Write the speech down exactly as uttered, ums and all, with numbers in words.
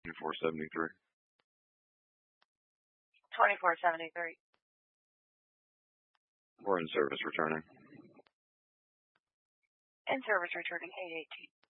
twenty-four seventy-three. twenty-four seventy-three. We're in service returning. In service returning eight eighteen.